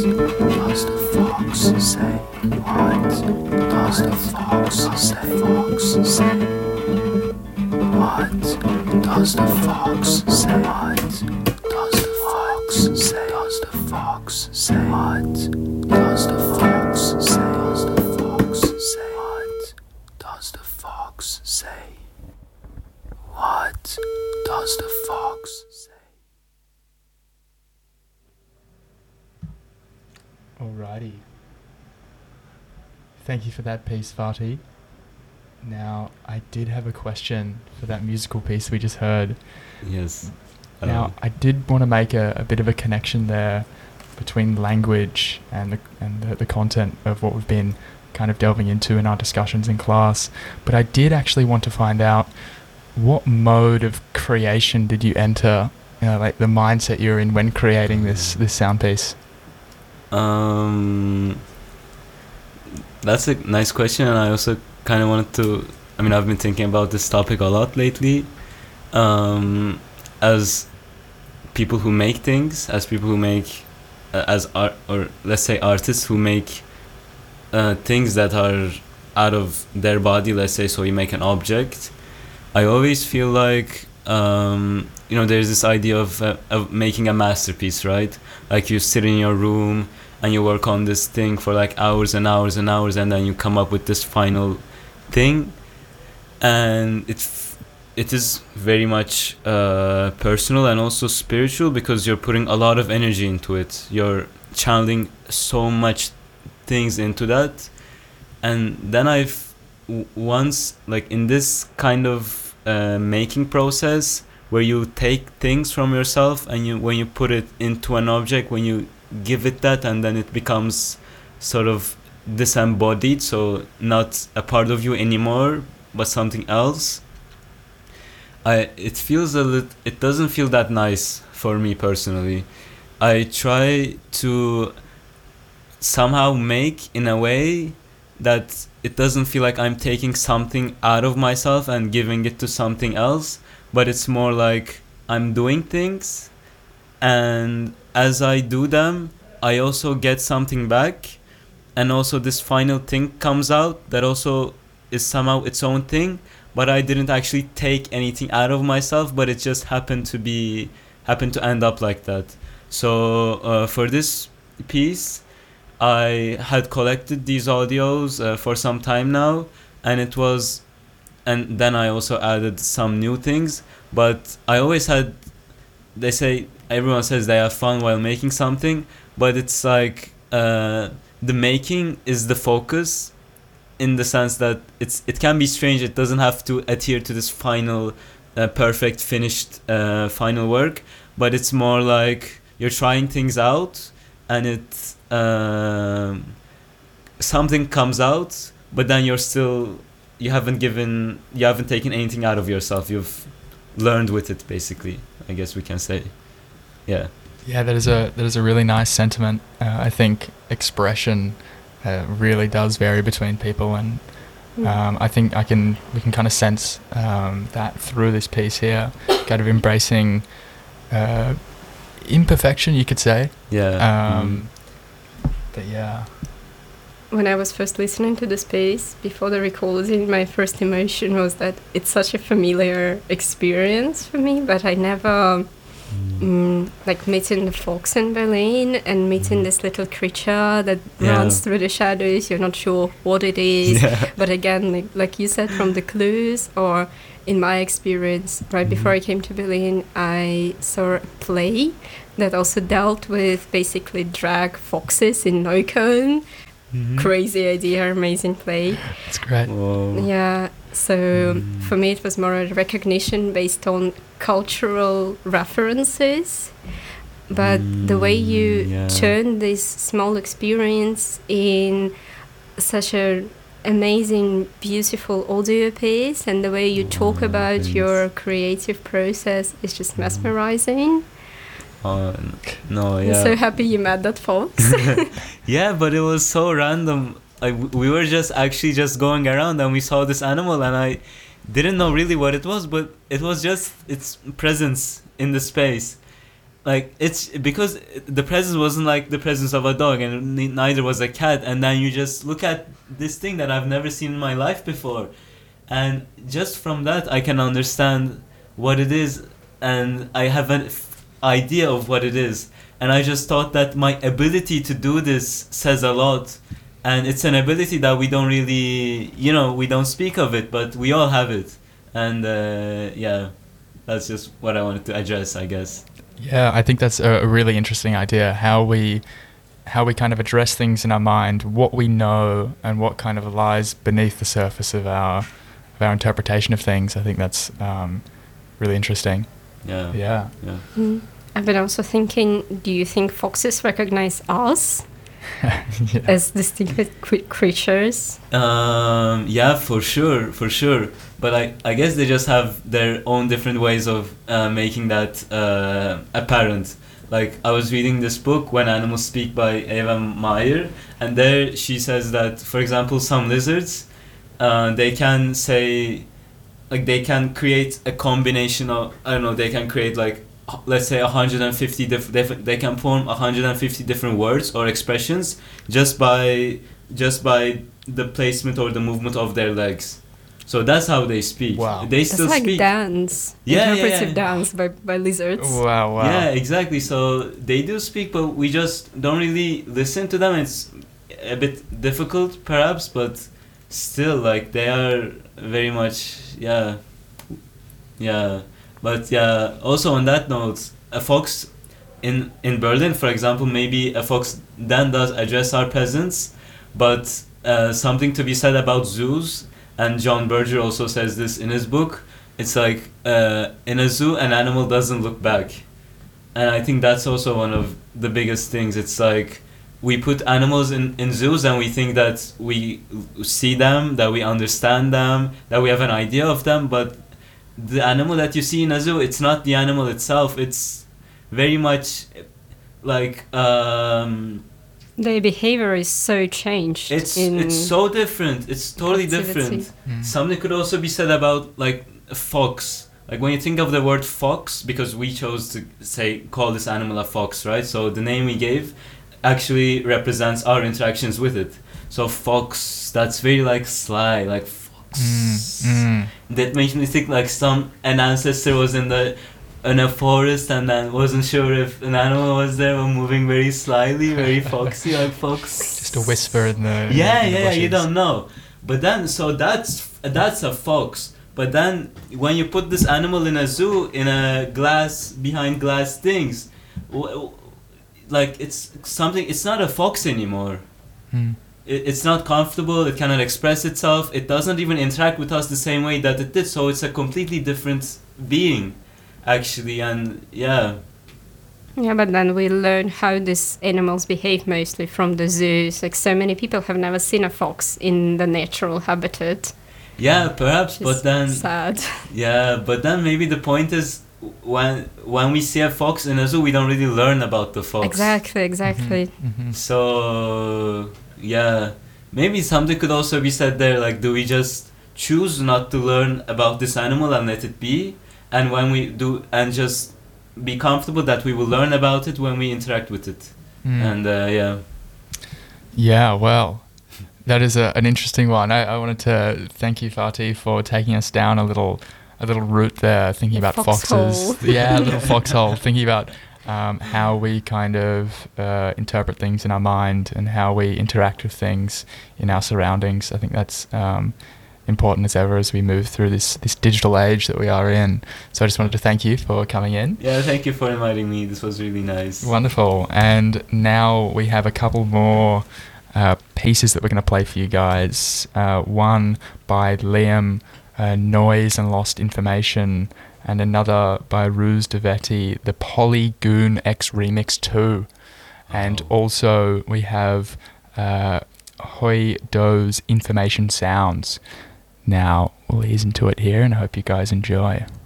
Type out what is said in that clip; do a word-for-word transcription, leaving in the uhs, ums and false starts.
does the fox say? What does the fox say? Fox say? What does the fox say? What does the fox say? Does the fox say? What does the fox say? Does the fox say? What does the fox say? What does the fox say? Alrighty. Thank you for that piece, Vati. Now, I did have a question for that musical piece we just heard. Yes. Now, Um, I did want to make a, a bit of a connection there between language and the and the, the content of what we've been kind of delving into in our discussions in class. But I did actually want to find out, what mode of creation did you enter, you know, like the mindset you're in when creating this, this sound piece? Um, that's a nice question, and I also kind of wanted to. I mean, I've been thinking about this topic a lot lately. Um, as people who make things, as people who make, uh, as art, or let's say artists who make uh, things that are out of their body. Let's say, so you make an object. I always feel like, um, you know, there's this idea of uh, of making a masterpiece, right? Like you sit in your room and you work on this thing for like hours and hours and hours, and then you come up with this final thing. And it's it is very much uh, personal and also spiritual, because you're putting a lot of energy into it. You're channeling so much things into that. And then I've w- once, like in this kind of uh, making process, where you take things from yourself and you when you put it into an object, when you give it that, and then it becomes sort of disembodied, so not a part of you anymore, but something else. I it feels a lit, it doesn't feel that nice for me personally. I try to somehow make in a way that it doesn't feel like I'm taking something out of myself and giving it to something else, but it's more like I'm doing things, and as I do them, I also get something back, and also this final thing comes out that also is somehow its own thing, but I didn't actually take anything out of myself, but it just happened to be happened to end up like that. So uh, for this piece, I had collected these audios uh, for some time now, and it was, and then I also added some new things, but I always had, they say, everyone says they have fun while making something, but it's like uh, the making is the focus, in the sense that it's it can be strange. It doesn't have to adhere to this final, uh, perfect, finished uh, final work, but it's more like you're trying things out, and it um, something comes out, but then you're still you haven't given you haven't taken anything out of yourself. You've learned with it, basically, I guess we can say. Yeah. Yeah, that is a that is a really nice sentiment. Uh, I think expression uh, really does vary between people, and um, I think I can we can kind of sense um, that through this piece here, kind of embracing uh, imperfection, you could say. Yeah. Um, mm. But yeah. When I was first listening to this piece before the recording, my first emotion was that it's such a familiar experience for me, but I never. Mm, like meeting the fox in Berlin and meeting this little creature that Yeah. runs through the shadows. You're not sure what it is, Yeah. but again, like, like you said, from the clues, or in my experience, right before I came to Berlin, I saw a play that also dealt with basically drag foxes in Neukölln. Mm-hmm. Crazy idea, amazing play. It's great. Whoa. Yeah, so Mm. for me it was more a recognition based on cultural references, but the way you Mm, yeah. turn this small experience in such an amazing, beautiful audio piece, and the way you talk Oh, about thanks. your creative process is just mesmerizing. Oh, n- no, I'm yeah. so happy you met that fox. Yeah, but it was so random. Like w- we were just actually just going around, and we saw this animal, and I didn't know really what it was, but it was just its presence in the space. like it's because the presence wasn't like the presence of a dog, and n- neither was a cat. And then you just look at this thing that I've never seen in my life before, and just from that I can understand what it is, and I have an f- idea of what it is. And I just thought that my ability to do this says a lot, and it's an ability that we don't really, you know, we don't speak of it, but we all have it. And uh, yeah, that's just what I wanted to address, I guess. Yeah, I think that's a, a really interesting idea. How we, how we kind of address things in our mind, what we know, and what kind of lies beneath the surface of our, of our interpretation of things. I think that's um, really interesting. Yeah. Yeah. Yeah. Mm. I've been also thinking, do you think foxes recognize us Yeah. as distinct cre- creatures? Um, yeah, for sure, for sure. But I, I guess they just have their own different ways of uh, making that uh, apparent. Like, I was reading this book, When Animals Speak by Eva Meyer, and there she says that, for example, some lizards, uh, they can say, like, they can create a combination of, I don't know, they can create, like, let's say one hundred fifty diff- diff- they can form one hundred fifty different words or expressions just by just by the placement or the movement of their legs. So that's how they speak. Wow. They It's still like speak. dance, Yeah, yeah, interpretive yeah. dance by, by lizards. Wow, wow. Yeah, exactly. So they do speak, but we just don't really listen to them. It's a bit difficult, perhaps, but still, like, they are very much, yeah, yeah. But yeah, also on that note, a fox in in Berlin, for example, maybe a fox then does address our presence, but uh, something to be said about zoos, and John Berger also says this in his book. It's like uh, in a zoo, an animal doesn't look back, and I think that's also one of the biggest things. It's like we put animals in, in zoos and we think that we see them, that we understand them, that we have an idea of them, but the animal that you see in a zoo, it's not the animal itself. It's very much like um, Their behavior is so changed. it's in it's so different. It's totally captivity. different. Mm. Something could also be said about like a fox. Like when you think of the word fox, because we chose to say call this animal a fox, right? So the name we gave actually represents our interactions with it. So fox, that's very like sly, like fox. Mm, mm. That makes me think like some an ancestor was in the in a forest and then wasn't sure if an animal was there, but moving very slyly, very foxy, like fox. Just a whisper in the Yeah, in the yeah, you bushes. don't know. But then, so that's that's a fox. But then, when you put this animal in a zoo, in a glass behind glass things, w- w- like it's something. It's not a fox anymore. Mm. It, it's not comfortable. It cannot express itself. It doesn't even interact with us the same way that it did. So it's a completely different being, actually. And yeah. Yeah, but then we learn how these animals behave mostly from the zoos. Like so many people have never seen a fox in the natural habitat. Yeah, perhaps, Which is but then sad. yeah, but then maybe the point is when when we see a fox in a zoo, we don't really learn about the fox. Exactly, exactly. Mhm, mhm. So yeah, maybe something could also be said there. Like, do we just choose not to learn about this animal and let it be, and when we do, and just be comfortable that we will learn about it when we interact with it, Mm. and uh, yeah. Yeah, well, that is a, an interesting one. I, I wanted to thank you, Fatih, for taking us down a little a little route there, thinking The about foxhole. foxes. Yeah, a little foxhole, thinking about um, how we kind of uh, interpret things in our mind and how we interact with things in our surroundings. I think that's um, important as ever as we move through this, this digital age that we are in. So I just wanted to thank you for coming in. Yeah, thank you for inviting me. This was really nice. Wonderful. And now we have a couple more uh, pieces that we're going to play for you guys. Uh, one by Liam, uh, Noise and Lost Information, and another by Ruse Devetti, the Polygoon X Remix two. And Oh. also we have uh, Hoi Do's Information Sounds. Now we'll ease into it here and I hope you guys enjoy.